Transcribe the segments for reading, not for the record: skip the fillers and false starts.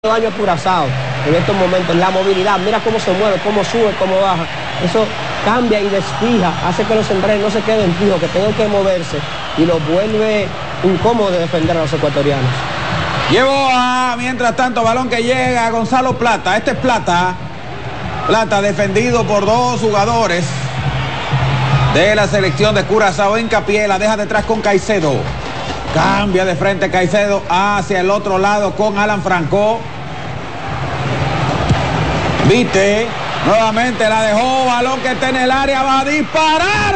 daño a Curazao en estos momentos, la movilidad, mira cómo se mueve, cómo sube, cómo baja, eso cambia y desfija, hace que los centrales no se queden fijos, que tengan que moverse y los vuelve incómodo de defender a los ecuatorianos. Llevó mientras tanto, balón que llega a Gonzalo Plata. Este es Plata defendido por dos jugadores de la selección de Curazao. Hincapié, la deja detrás con Caicedo. Cambia de frente Caicedo hacia el otro lado con Alan Franco. Vite, nuevamente la dejó, balón que está en el área, va a disparar.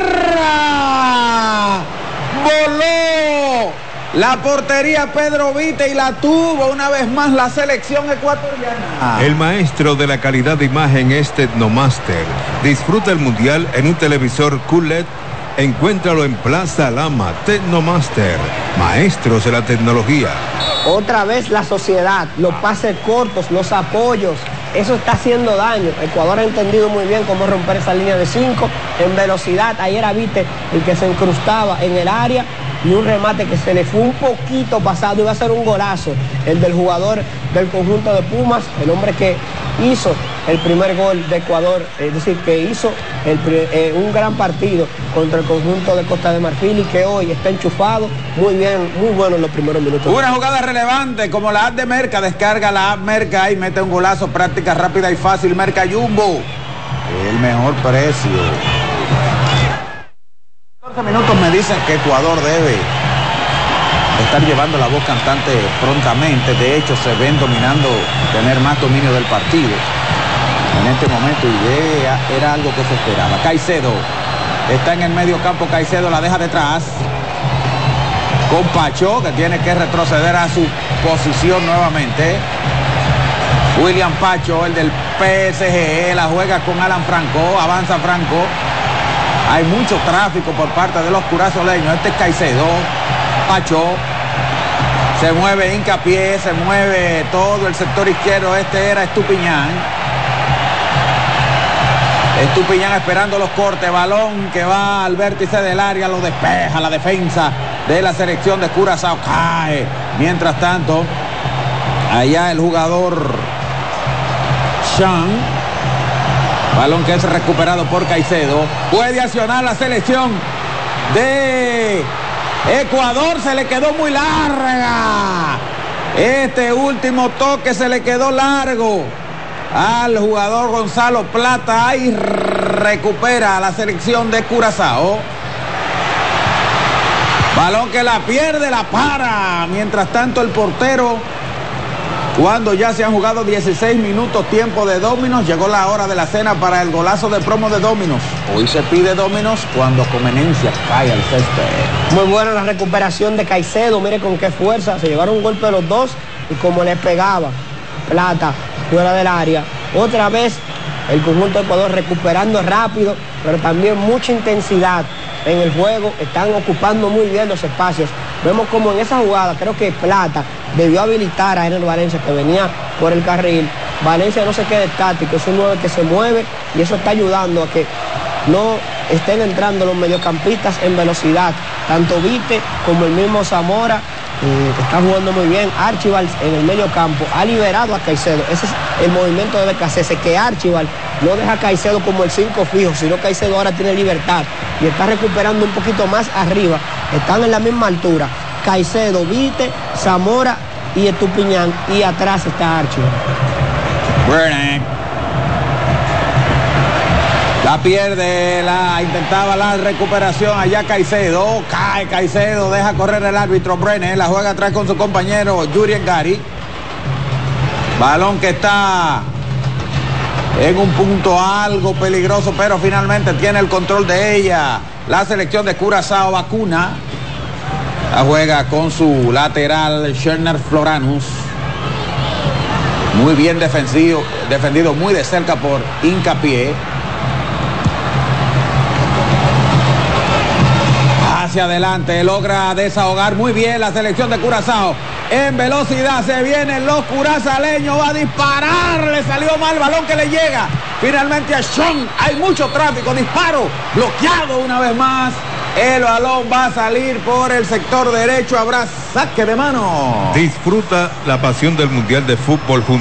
Voló la portería Pedro Vite y la tuvo una vez más la selección ecuatoriana. El maestro de la calidad de imagen es Tecnomaster. Disfruta el mundial en un televisor QLED. Encuéntralo en Plaza Lama. Tecnomaster, maestros de la tecnología. Otra vez la sociedad, los pases cortos, los apoyos, eso está haciendo daño. Ecuador ha entendido muy bien cómo romper esa línea de 5 en velocidad. Ayer era Vite el que se incrustaba en el área y un remate que se le fue un poquito pasado, iba a ser un golazo, el del jugador del conjunto de Pumas, el hombre que hizo el primer gol de Ecuador, es decir, que hizo un gran partido contra el conjunto de Costa de Marfil y que hoy está enchufado muy bien, muy bueno en los primeros minutos. Una jugada relevante como la app de Merca, descarga la app Merca y mete un golazo, práctica rápida y fácil. Merca Jumbo, el mejor precio. 14 minutos me dicen que Ecuador debe estar llevando la voz cantante prontamente. De hecho, se ven dominando, tener más dominio del partido en este momento y era algo que se esperaba. Caicedo está en el medio campo, Caicedo la deja detrás con Pacho, que tiene que retroceder a su posición nuevamente. William Pacho, el del PSG, la juega con Alan Franco, avanza Franco. Hay mucho tráfico por parte de los curazoleños. Este es Caicedo, Pacho, se mueve Hincapié, se mueve todo el sector izquierdo. Este era Estupiñán. Estupiñán esperando los cortes, balón que va al vértice del área, lo despeja la defensa de la selección de Curazao, cae. Mientras tanto, allá el jugador Sean, balón que es recuperado por Caicedo, puede accionar la selección de Ecuador, se le quedó muy larga. Este último toque se le quedó largo al jugador Gonzalo Plata y recupera a la selección de Curazao. Balón que la pierde, la para. Mientras tanto el portero, cuando ya se han jugado 16 minutos tiempo de Dominos, llegó la hora de la cena para el golazo de promo de Dominos. Hoy se pide Dominos cuando Comenencia cae al césped. Muy buena la recuperación de Caicedo, mire con qué fuerza, se llevaron un golpe de los dos y como le pegaba Plata fuera del área. Otra vez el conjunto de Ecuador recuperando rápido, pero también mucha intensidad en el juego, están ocupando muy bien los espacios. Vemos como en esa jugada, creo que Plata debió habilitar a Ener Valencia, que venía por el carril. Valencia no se quede estático, es un 9 que se mueve y eso está ayudando a que no estén entrando los mediocampistas en velocidad. Tanto Vite como el mismo Zamora está jugando muy bien. Archibald en el medio campo ha liberado a Caicedo. Ese es el movimiento de BKC, que Archibald no deja a Caicedo como el 5 fijo, sino Caicedo ahora tiene libertad y está recuperando un poquito más arriba. Están en la misma altura Caicedo, Vite, Zamora y Estupiñán, y atrás está Archibald. Bueno, la pierde, intentaba la recuperación allá Caicedo, cae Caicedo, deja correr el árbitro Brené, la juega atrás con su compañero Jurien Gari. Balón que está en un punto algo peligroso, pero finalmente tiene el control de ella la selección de Curazao. Vacuna la juega con su lateral Scherner Floranus, muy bien defendido muy de cerca por Hincapié. Hacia adelante, logra desahogar muy bien la selección de Curazao. En velocidad se vienen los curazaleños, va a disparar, le salió mal, balón que le llega finalmente a Sean. Hay mucho tráfico, disparo bloqueado una vez más. El balón va a salir por el sector derecho, habrá saque de mano. Disfruta la pasión del Mundial de Fútbol junto